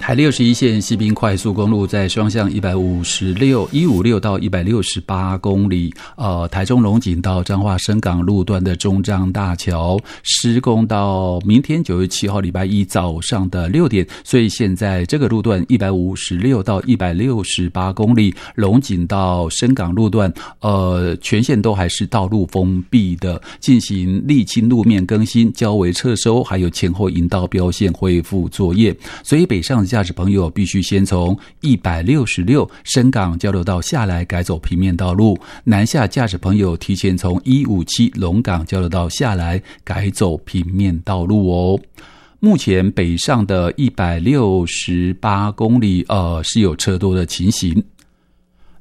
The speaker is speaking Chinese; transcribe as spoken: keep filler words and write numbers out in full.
台六十一线西滨快速公路在双向一百五十六、一百五十六到一百六十八公里，呃，台中龙井到彰化深港路段的中彰大桥施工到明天九月七号礼拜一早上的六点，所以现在这个路段一百五十六到一百六十八公里，龙井到深港路段，呃，全线都还是道路封闭的，进行沥青路面更新、交围撤收，还有前后引道标线恢复作业，所以北上的驾驶朋友必须先从一百六十六深港交流道下来改走平面道路，南下驾驶朋友提前从一五七龙港交流道下来改走平面道路哦。目前北上的一百六十八公里呃是有车多的情形。